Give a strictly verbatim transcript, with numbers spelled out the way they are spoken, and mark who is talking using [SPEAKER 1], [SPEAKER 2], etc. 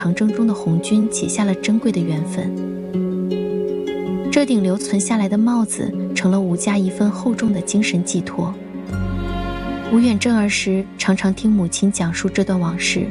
[SPEAKER 1] 长征中的红军结下了珍贵的缘分。这顶留存下来的帽子成了吴家一份厚重的精神寄托。吴远征儿时常常听母亲讲述这段往事，